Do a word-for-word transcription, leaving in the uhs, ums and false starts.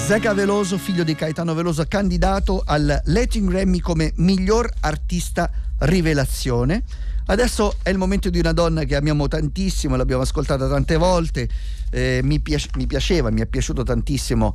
Zeca Veloso, figlio di Caetano Veloso, candidato al Latin Grammy come miglior artista rivelazione. Adesso è il momento di una donna che amiamo tantissimo, l'abbiamo ascoltata tante volte, eh, mi, piace, mi piaceva, mi è piaciuto tantissimo